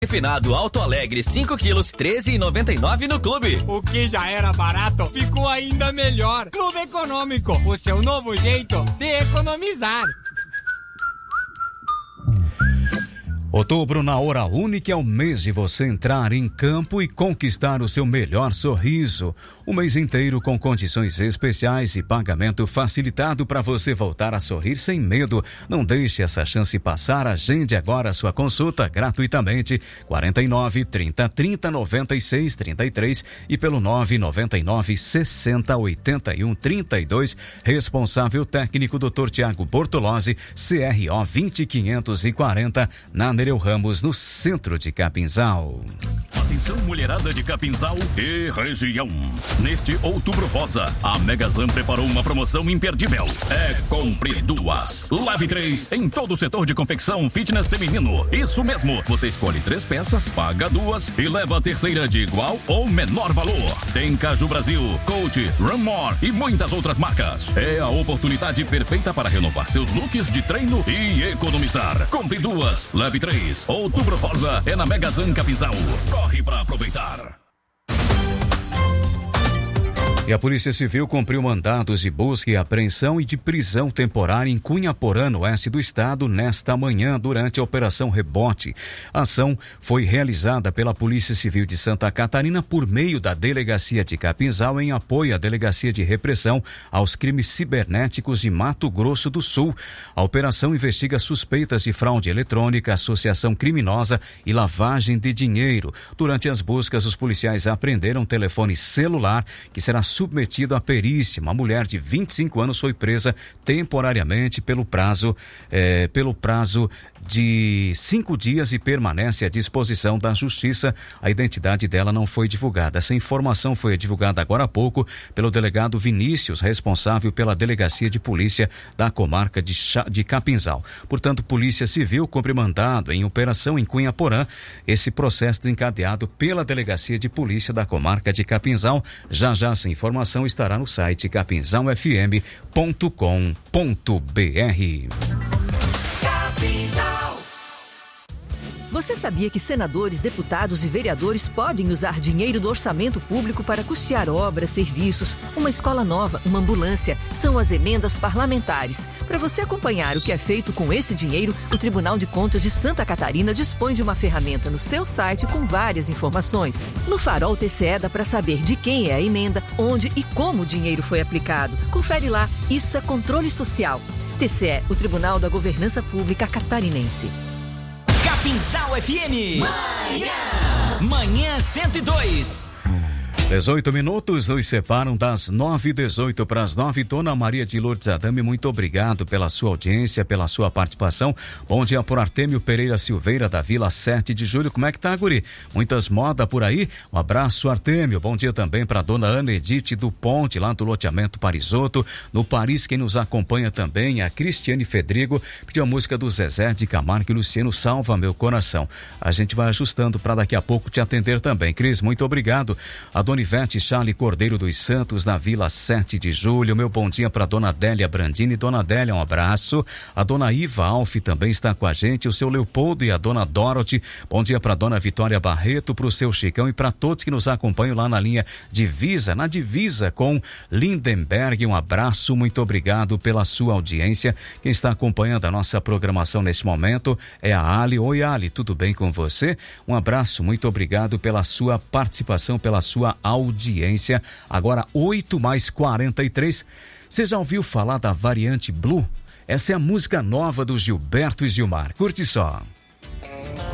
Refinado Alto Alegre 5 quilos, 13,99 no Clube. O que já era barato, ficou ainda melhor. Clube Econômico, o seu novo jeito de economizar. Outubro na Hora Única é o mês de você entrar em campo e conquistar o seu melhor sorriso. O mês inteiro com condições especiais e pagamento facilitado para você voltar a sorrir sem medo. Não deixe essa chance passar. Agende agora a sua consulta gratuitamente. 49 30 30 96 33 e pelo 999 60 81 32. Responsável técnico Dr. Tiago Bortolozzi, CRO 20540, na Nereu Ramos, no centro de Capinzal. Atenção, mulherada de Capinzal e região. Neste Outubro Rosa, a Megazan preparou uma promoção imperdível. É compre duas, leve três em todo o setor de confecção fitness feminino. Isso mesmo, você escolhe 3 peças, paga 2 e leva a terceira de igual ou menor valor. Tem Caju Brasil, Coach, Run More e muitas outras marcas. É a oportunidade perfeita para renovar seus looks de treino e economizar. Compre 2, leve 3. Outubro Rosa é na Megazan Capinzal. Corre para aproveitar. E a Polícia Civil cumpriu mandados de busca e apreensão e de prisão temporária em Cunhaporã, no oeste do estado, nesta manhã, durante a Operação Rebote. A ação foi realizada pela Polícia Civil de Santa Catarina por meio da Delegacia de Capinzal, em apoio à Delegacia de Repressão aos Crimes Cibernéticos de Mato Grosso do Sul. A operação investiga suspeitas de fraude eletrônica, associação criminosa e lavagem de dinheiro. Durante as buscas, os policiais apreenderam um telefone celular que será submetido à perícia. Uma mulher de 25 anos foi presa temporariamente pelo prazo de 5 dias e permanece à disposição da Justiça. A identidade dela não foi divulgada. Essa informação foi divulgada agora há pouco pelo delegado Vinícius, responsável pela Delegacia de Polícia da comarca de Capinzal. Portanto, Polícia Civil cumpre mandado em operação em Cunhaporã. Esse processo desencadeado pela Delegacia de Polícia da comarca de Capinzal. Já essa informação estará no site capinzalfm.com.br. Você sabia que senadores, deputados e vereadores podem usar dinheiro do orçamento público para custear obras, serviços, uma escola nova, uma ambulância? São as emendas parlamentares. Para você acompanhar o que é feito com esse dinheiro, o Tribunal de Contas de Santa Catarina dispõe de uma ferramenta no seu site com várias informações. No Farol TCE dá para saber de quem é a emenda, onde e como o dinheiro foi aplicado. Confere lá, isso é controle social. TCE, o Tribunal da Governança Pública Catarinense. Capinzal FM. Manhã 102. 18 minutos nos separam das 9h18 para as 9. Dona Maria de Lourdes Adame, muito obrigado pela sua audiência, pela sua participação. Bom dia por Artêmio Pereira Silveira, da Vila 7 de Julho. Como é que tá, guri? Muitas modas por aí? Um abraço, Artêmio. Bom dia também para dona Ana Edith do Ponte, lá do loteamento Parisoto. No Paris, quem nos acompanha também é a Cristiane Fedrigo. Pediu a música do Zezé de Camargo e Luciano, Salva Meu Coração. A gente vai ajustando para daqui a pouco te atender também. Cris, muito obrigado. A dona Ivete Charle Cordeiro dos Santos, na Vila 7 de Julho. Meu bom dia para dona Adélia Brandini. Dona Adélia, um abraço. A dona Iva Alf também está com a gente. O seu Leopoldo e a dona Dorothy. Bom dia para dona Vitória Barreto, para o seu Chicão e para todos que nos acompanham lá na linha divisa, na divisa com Lindenberg. Um abraço, muito obrigado pela sua audiência. Quem está acompanhando a nossa programação nesse momento é a Ali. Oi, Ali, tudo bem com você? Um abraço, muito obrigado pela sua participação, pela sua audiência. Agora 8h43. Você já ouviu falar da variante Blue? Essa é a música nova do Gilberto e Gilmar. Curte só.